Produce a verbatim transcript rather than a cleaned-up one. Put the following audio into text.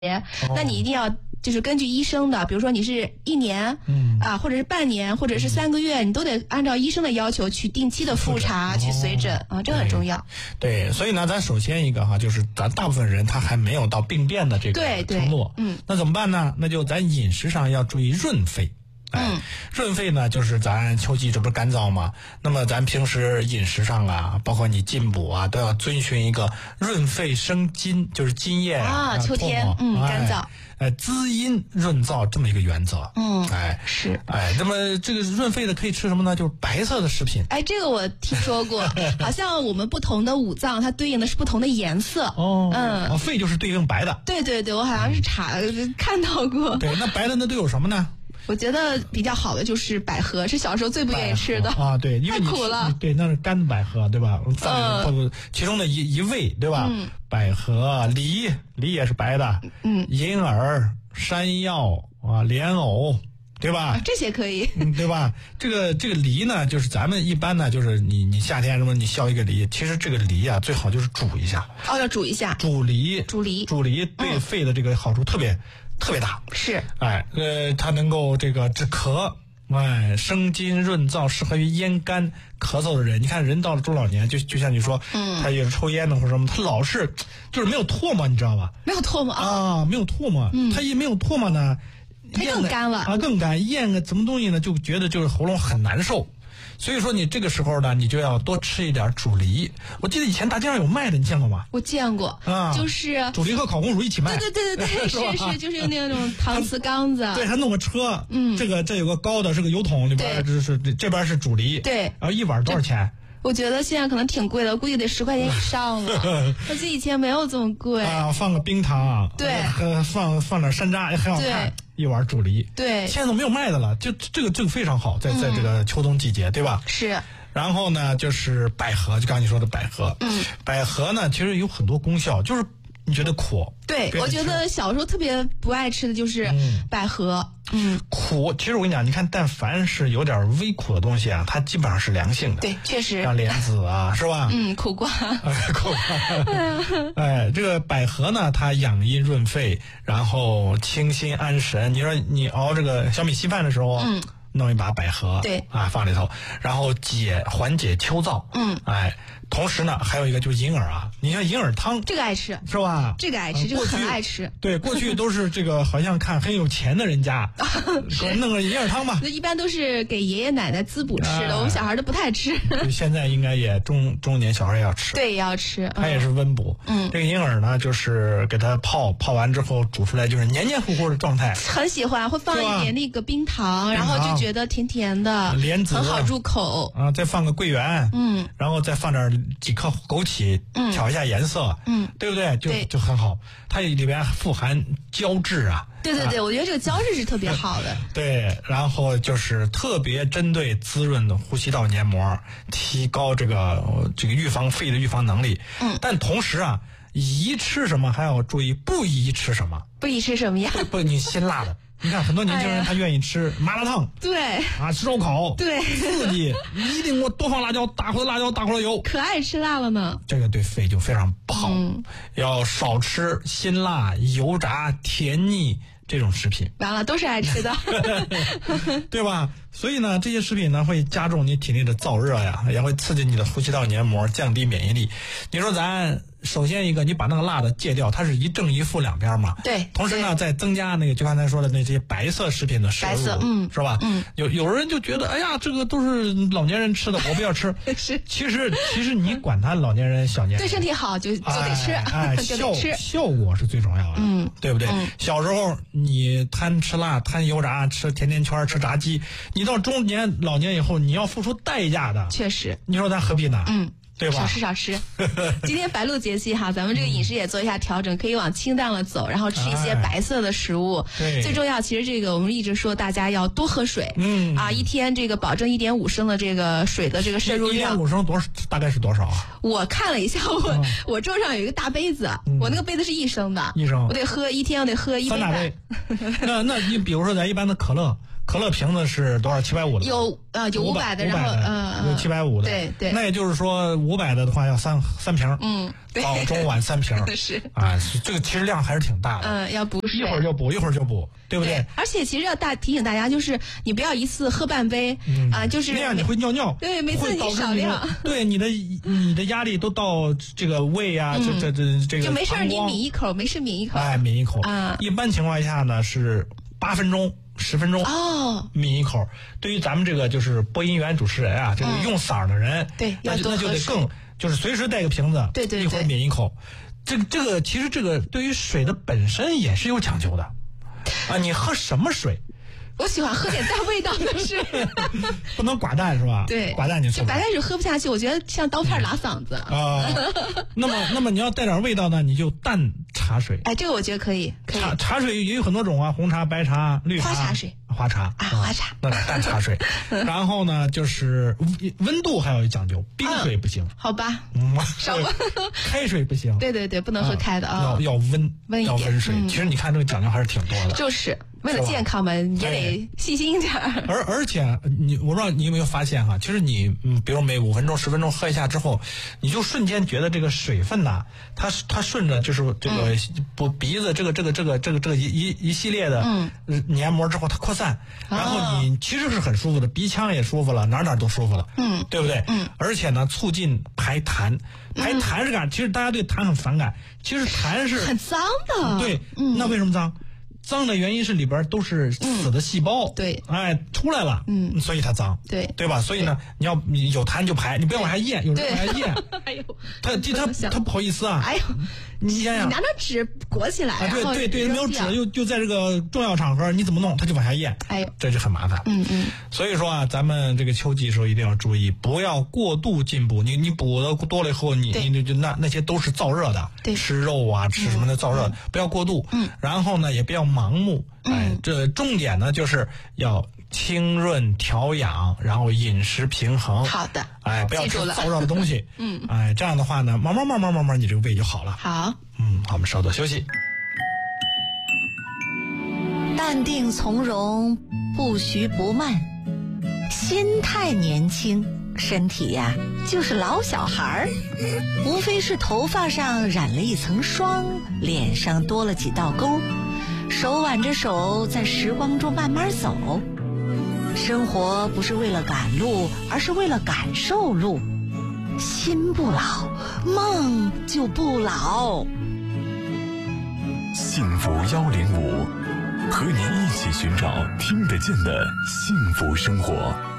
那你一定要就是根据医生的，比如说你是一年，嗯啊，或者是半年，或者是三个月，嗯、你都得按照医生的要求去定期的复查、去随诊、哦、啊，这很重要。 对，对所以呢，咱首先一个哈，就是咱大部分人他还没有到病变的这个程度，嗯，那怎么办呢？那就咱饮食上要注意润肺。哎， 嗯， 润肺呢，就是咱秋季这不是干燥吗？那么咱平时饮食上啊，包括你进补啊，都要遵循一个润肺生津，就是津液啊，秋天嗯干燥， 哎，滋阴润燥这么一个原则。 嗯， 哎是， 哎，那么这个润肺的可以吃什么呢？就是白色的食品。 哎，这个我听说过，好像我们不同的五脏它对应的是不同的颜色。 哦，嗯，肺就是对应白的。 对对对，我好像是查、嗯、看到过。 对，那白的那都有什么呢？ 我觉得比较好的就是百合，是小时候最不愿意吃的啊，对，因为你太苦了， 对，那是干百合，对吧？嗯，其中的一一味，对吧？嗯，百合、梨，梨也是白的，嗯，银耳、山药啊、莲藕，对吧？ 啊、这些可以， 嗯，对吧？这个这个梨呢，就是咱们一般呢，就是你你夏天什么你削一个梨，其实这个梨啊，最好就是煮一下。 哦，要煮一下。 煮梨， 煮梨， 煮梨对肺的这个好处特别。嗯特别大是， 哎，呃，它能够这个止咳，哎，生津润燥，适合于咽干咳嗽的人。你看，人到了中老年，就就像你说，嗯，他也是抽烟的或者什么，他老是就是没有唾沫，你知道吧？ 没有唾沫啊， 啊没有唾沫，嗯，他一没有唾沫呢， 它更干了啊，更干，咽个什么东西呢，就觉得就是喉咙很难受。所以说你这个时候呢，你就要多吃一点煮梨。我记得以前大街上有卖的，你见过吗？ 我见过啊，就是煮梨和烤红薯一起卖。 对对对对对，是是，就是用那种搪瓷缸子。 对，他弄个车，嗯，这个这有个高的，是个油桶，里边这是这边是煮梨。 对， 然后一碗多少钱？ 我觉得现在可能挺贵的，估计得十块钱以上了。我记得以前没有这么贵啊，放个冰糖， 对， 呃，放放点山楂也很好看。一碗煮梨， 对， 现在都没有卖的了，就这个这个非常好，在在这个秋冬季节，对吧？ 是。 然后呢，就是百合，就刚才你说的百合，嗯，百合呢，其实有很多功效，就是你觉得苦？ 对，我觉得小时候特别不爱吃的就是百合，嗯， 苦。其实我跟你讲，你看，但凡是有点微苦的东西啊，它基本上是凉性的。 对，确实。 像莲子啊，是吧？ 嗯，苦瓜。 苦瓜。哎，这个百合呢，它养阴润肺，然后清心安神。你说你熬这个小米稀饭的时候，嗯。弄一把百合， 对啊，放里头，然后解缓解秋燥，嗯，哎，同时呢，还有一个就是银耳啊，你像银耳汤， 这个爱吃是吧？ 这个爱吃，这个很爱吃。 对，过去都是这个，好像看很有钱的人家，弄个银耳汤吧。 那一般都是给爷爷奶奶滋补吃的，我们小孩都不太吃。 现在应该也中中年小孩也要吃， 对，也要吃， 它也是温补。嗯，这个银耳呢，就是给它泡泡完之后煮出来，就是黏黏糊糊的状态。 很喜欢，会放一点那个冰糖，然后就觉得甜甜的， 莲子很好入口啊，再放个桂圆，嗯，然后再放点几颗枸杞，嗯，调一下颜色，嗯，对不对？就就很好。它里边富含胶质啊。 对对对，啊、我觉得这个胶质是特别好的。 对，然后就是特别针对滋润的呼吸道黏膜，提高这个这个预防肺的预防能力。嗯，但同时啊，宜吃什么还要注意，不宜吃什么。 不宜吃什么呀？ 不不，你辛辣的。你看很多年轻人他愿意吃麻辣烫， 对啊，吃烧烤， 对， 刺激，你一定给我多放辣椒，大火的辣椒，大火的油， 可爱吃辣了呢。 这个对肺就非常不好，嗯、要少吃辛辣、油炸、甜腻这种食品。 完了，都是爱吃的， 对吧？所以呢，这些食品呢会加重你体内的燥热呀，也会刺激你的呼吸道黏膜，降低免疫力。你说咱首先一个，你把那个辣的戒掉，它是一正一负两边嘛。 对。 同时呢，再增加那个就刚才说的那些白色食品的摄入， 白色，嗯， 是吧？嗯。有有人就觉得，哎呀，这个都是老年人吃的，我不要吃。 是。 其实其实你管他老年人小年人， 对身体好就就得吃， 哎， 就得吃。 效果是最重要的， 嗯， 对不对？嗯、小时候你贪吃辣、贪油炸、吃甜甜圈、吃炸鸡，你到中年老年以后，你要付出代价的。 确实。 你说咱何必呢？ 嗯。 对吧？ 少吃少吃。今天白露节气哈，咱们这个饮食也做一下调整，可以往清淡了走，然后吃一些白色的食物。 对， 最重要，其实这个我们一直说大家要多喝水。嗯啊，一天这个保证一点五升的这个水的这个摄入量。一点五升多大概是多少啊？ 我看了一下，我、嗯、我桌上有一个大杯子，嗯、我那个杯子是一升的， 一升， 我得喝一天，我得喝一杯半。 三大杯。那那你比如说咱一般的可乐。 可乐瓶子是多少？七百五的。 有呃有五百的，然后嗯有七百五的。 对对。 那也就是说，五百的的话要三三瓶。 嗯，对。 早中晚三瓶。 是。 啊，这个其实量还是挺大的。 嗯，要补水。 一会儿就补，一会儿就补，对不对？ 对。而且其实要大提醒大家，就是你不要一次喝半杯，嗯、啊，就是那样你会尿尿。 对，每次你少量。 对，你的你的压力都到这个胃啊，这这这这个。 就没事，你抿一口，没事抿一口。 哎，抿一口。 啊。 一般情况下呢是八分钟。十分钟哦， 抿一口。对于咱们这个就是播音员、主持人啊，这个用嗓的人， 对， 那就那就得更就是随时带个瓶子， 对对， 一会儿抿一口。这个这个其实这个对于水的本身也是有讲究的啊，你喝什么水？ 我喜欢喝点带味道的水， 不能寡淡是吧？ 对， 寡淡你就白开水喝不下去，我觉得像刀片拉嗓子啊。那么，那么你要带点味道呢，你就淡茶水。 哎，这个我觉得可以。 茶茶水也有很多种啊，红茶、白茶、绿茶、 花茶水、 花茶啊，花茶， 那淡茶水。然后呢，就是温度还要有讲究，冰水不行。 好吧， 嗯， 少温， 开水不行。 对对对，不能喝开的啊， 要要温， 温要温水。其实你看这个讲究还是挺多的。 就是。为了健康嘛，也得细心一点。 而而且你，我不知道你有没有发现哈，其实你嗯，比如每五分钟、十分钟喝一下之后，你就瞬间觉得这个水分呐，它它顺着就是这个不鼻子这个这个这个这个这个一一一系列的黏膜之后，它扩散，然后你其实是很舒服的，鼻腔也舒服了，哪哪都舒服了， 嗯， 对不对？ 嗯， 而且呢，促进排痰，排痰是干，其实大家对痰很反感，其实痰是很脏的， 对，那为什么脏？脏的原因是里边都是死的细胞， 嗯、对， 哎，出来了， 嗯， 所以它脏， 对， 对吧？所以呢，你要你有痰就排，你不要往下咽，有人往下咽， 哎呦， 他他他不好意思啊， 哎呦， 你想想， 你拿张纸裹起来， 啊，对对对，没有纸又又在这个重要场合，你怎么弄？他就往下咽， 哎呦， 这就很麻烦， 嗯嗯。 所以说啊，咱们这个秋季的时候一定要注意，不要过度进补。你你补的多了以后，你你就那那些都是燥热的， 对， 吃肉啊，吃什么的燥热的，不要过度。 嗯。 然后呢，也不要盲目。哎，这重点呢就是要清润调养，然后饮食平衡。 好的。 哎，不要吃燥热的东西。 嗯。 哎，这样的话呢，慢慢慢慢慢慢，你这个胃就好了。 好。 嗯，好，我们稍作休息。 淡定从容，不徐不慢，心态年轻，身体呀就是老小孩儿，无非是头发上染了一层霜，脸上多了几道沟，手挽着手在时光中慢慢走。生活不是为了赶路，而是为了感受路。心不老，梦就不老。 幸福幺零五，和您一起寻找听得见的幸福生活。